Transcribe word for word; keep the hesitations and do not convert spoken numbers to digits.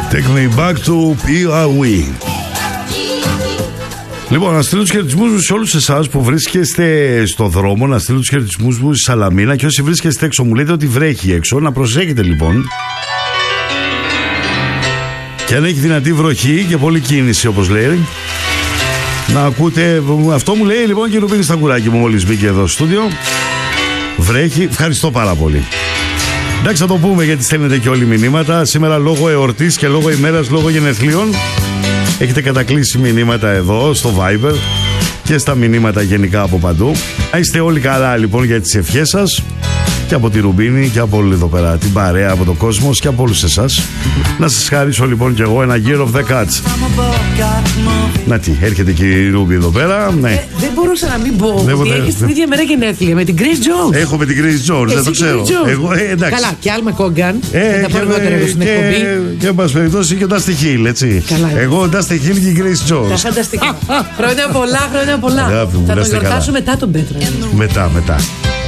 Take me back to P R W. Λοιπόν, να στείλω τους χαιρετισμούς μου σε όλους εσάς που βρίσκεστε στο δρόμο, να στείλω τους χαιρετισμούς μου στη Σαλαμίνα και όσοι βρίσκεστε έξω μου λέτε ότι βρέχει έξω, να προσέχετε λοιπόν. Και αν έχει δυνατή βροχή και πολλή κίνηση όπως λέει, να ακούτε, αυτό μου λέει λοιπόν και η Ρουμπίνη Σταγκουράκη μου μόλις μπήκε εδώ στο στούντιο. Βρέχει, ευχαριστώ πάρα πολύ. Εντάξει, θα το πούμε γιατί στέλνετε και όλοι μηνύματα. Σήμερα λόγω εορτής και λόγω ημέρας, λόγω γενεθλίων, έχετε κατακλείσει μηνύματα εδώ στο Viber και στα μηνύματα γενικά από παντού. Να είστε όλοι καλά λοιπόν για τις ευχές σας και από τη Ρουμπίνη και από όλη εδώ πέρα την παρέα, από το κόσμο και από όλους εσάς. Να σας χαρίσω λοιπόν και εγώ ένα Year of the Cats. Να τι, έρχεται και η Ρούμπι εδώ πέρα. Ναι. Ε, δεν μπορούσα να μην πω δεν ότι μπορούσα, έχεις την ίδια μέρα γενέθλια με την Grace Jones. Έχω με την Grace Jones, δεν το ξέρω. Εγώ, ε, εντάξει. Καλά, και Άλμα Κόγκαν. Ε, τα πρώτερα εδώ στην εκπομπή. Και εν πάση περιπτώσει και ο Ντάστι Χιλ, έτσι. Καλά, εγώ ο Ντάστι Χιλ και η Grace Jones. Τα φανταστικά. Χρόνια πολλά, χρόνια πολλά. Θα το γιορτάσω μετά τον Πέτρο. Μετά, μετά.